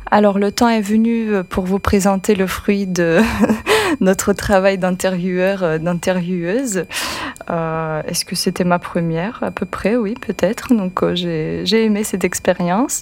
Alors, le temps est venu pour vous présenter le fruit de notre travail d'intervieweur, d'intervieweuse. Est-ce que c'était ma première? À peu près, oui, peut-être. Donc, j'ai aimé cette expérience.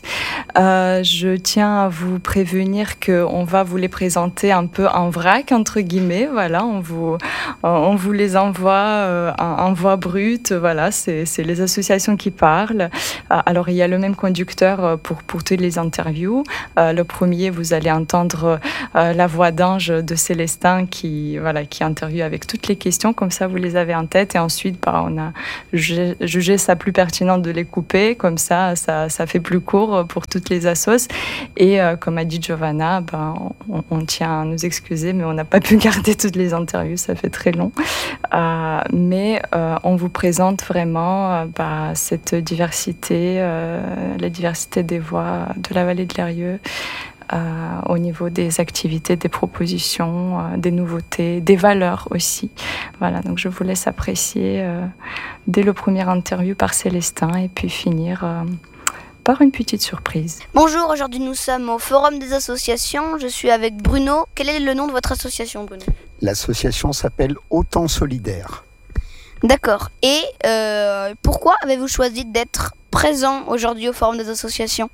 Je tiens à vous prévenir qu'on va vous les présenter un peu en vrac, entre guillemets. Voilà, on vous les envoie en voix brute. Voilà, c'est les associations qui parlent. Alors, il y a le même conducteur pour toutes les interviews. Le premier, vous allez entendre la voix d'ange de Célestin qui interviewe avec toutes les questions, comme ça vous les avez en tête. Et ensuite, on a jugé ça plus pertinent de les couper, comme ça fait plus court pour toutes les assos. Et comme a dit Giovanna, on tient à nous excuser, mais on n'a pas pu garder toutes les interviews, ça fait très long. Mais on vous présente vraiment cette diversité, la diversité des voix de la vallée de l'Eyrieux, au niveau des activités, des propositions, des nouveautés, des valeurs aussi. Voilà, donc je vous laisse apprécier dès le premier interview par Célestin et puis finir par une petite surprise. Bonjour, aujourd'hui nous sommes au Forum des associations. Je suis avec Bruno. Quel est le nom de votre association, Bruno? L'association s'appelle Autant Solidaire. D'accord. Et pourquoi avez-vous choisi d'être présent aujourd'hui au Forum des associations?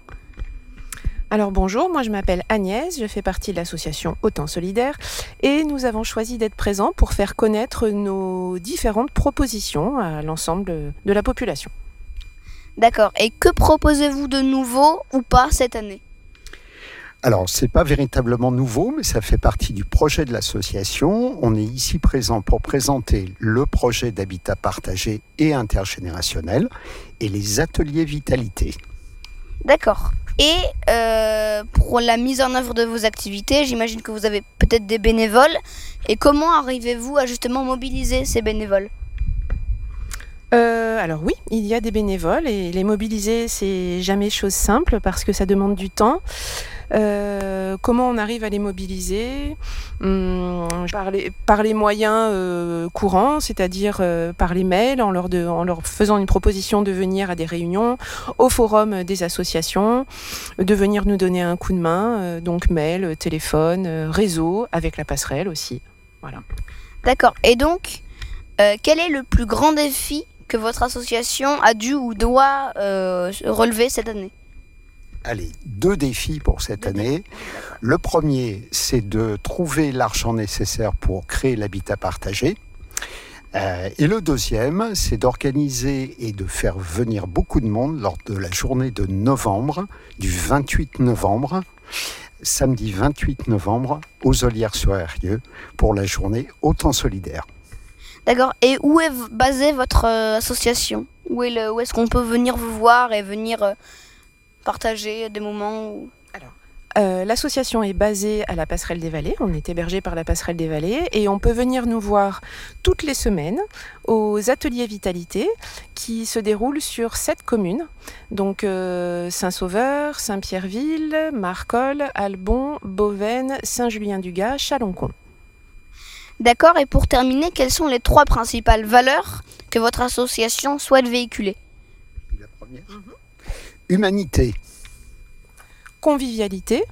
Alors bonjour, moi je m'appelle Agnès, je fais partie de l'association Autant Solidaire et nous avons choisi d'être présents pour faire connaître nos différentes propositions à l'ensemble de la population. D'accord. Et que proposez-vous de nouveau ou pas cette année? Alors, c'est pas véritablement nouveau, mais ça fait partie du projet de l'association. On est ici présent pour présenter le projet d'habitat partagé et intergénérationnel et les ateliers vitalité. D'accord. Et pour la mise en œuvre de vos activités, j'imagine que vous avez peut-être des bénévoles. Et comment arrivez-vous à justement mobiliser ces bénévoles? Alors oui, il y a des bénévoles et les mobiliser, c'est jamais chose simple parce que ça demande du temps. Comment on arrive à les mobiliser? Par les moyens courants, c'est-à-dire par les mails, en leur faisant une proposition de venir à des réunions, au forum des associations, de venir nous donner un coup de main, donc mail, téléphone, réseau, avec la passerelle aussi. Voilà. D'accord. Et donc, quel est le plus grand défi que votre association a dû ou doit relever cette année? Allez, 2 défis pour cette année. Le premier, c'est de trouver l'argent nécessaire pour créer l'habitat partagé. Et le deuxième, c'est d'organiser et de faire venir beaucoup de monde lors de la journée de novembre, du 28 novembre, samedi 28 novembre, aux Ollières-sur-Eyrieux, pour la journée Autant Solidaire. D'accord. Et où est basée votre association? Où est-ce qu'on peut venir vous voir et venir partager des moments où... Alors, l'association est basée à la Passerelle des Vallées. On est hébergé par la Passerelle des Vallées et on peut venir nous voir toutes les semaines aux ateliers vitalité qui se déroulent sur 7 communes. Donc Saint-Sauveur, Saint-Pierreville, Marcol, Albon, Beauvaine, Saint-Julien-du-Gard, Chalencon. D'accord. Et pour terminer, quelles sont les 3 principales valeurs que votre association souhaite véhiculer? La première. Humanité. Convivialité.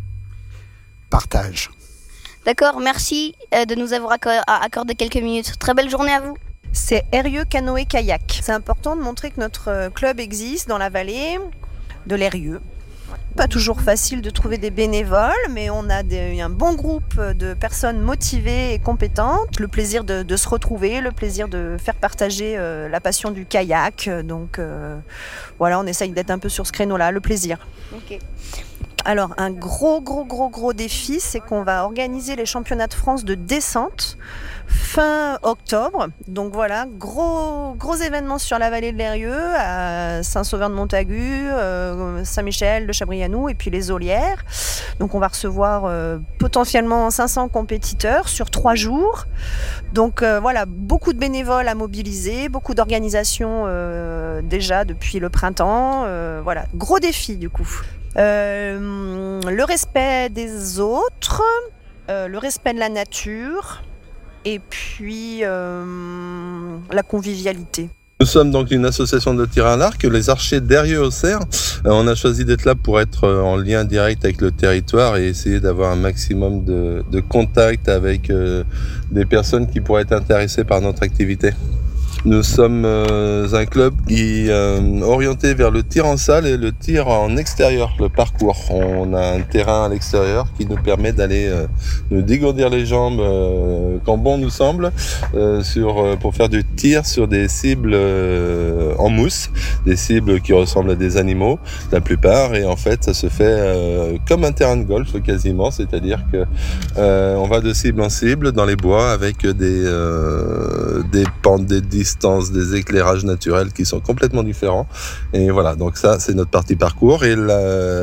Partage. D'accord, merci de nous avoir accordé quelques minutes. Très belle journée à vous. C'est Eyrieux Canoë Kayak. C'est important de montrer que notre club existe dans la vallée de l'Eyrieux. Pas toujours facile de trouver des bénévoles, mais on a un bon groupe de personnes motivées et compétentes. Le plaisir de se retrouver, le plaisir de faire partager la passion du kayak. Donc voilà, on essaye d'être un peu sur ce créneau-là, le plaisir. Ok. Alors un gros défi, c'est qu'on va organiser les championnats de France de descente fin octobre. Donc voilà, gros événement sur la vallée de l'Eyrieux, à Saint-Sauveur-de-Montagu, Saint-Michel de Chabrianou et puis les Ollières. Donc on va recevoir potentiellement 500 compétiteurs sur 3 jours. Donc voilà, beaucoup de bénévoles à mobiliser, beaucoup d'organisations déjà depuis le printemps. Voilà, gros défi du coup. Le respect des autres, le respect de la nature et puis la convivialité. Nous sommes donc une association de tir à l'arc, les archers d'Eyrieux-Auxerre. On a choisi d'être là pour être en lien direct avec le territoire et essayer d'avoir un maximum de contact avec des personnes qui pourraient être intéressées par notre activité. Nous sommes un club qui est orienté vers le tir en salle et le tir en extérieur, le parcours. On a un terrain à l'extérieur qui nous permet d'aller nous dégourdir les jambes quand bon nous semble pour faire du tir sur des cibles en mousse, des cibles qui ressemblent à des animaux la plupart, et en fait ça se fait comme un terrain de golf quasiment, c'est-à-dire que on va de cible en cible dans les bois avec des pentes, des distances, des éclairages naturels qui sont complètement différents. Et voilà, donc ça c'est notre partie parcours. Et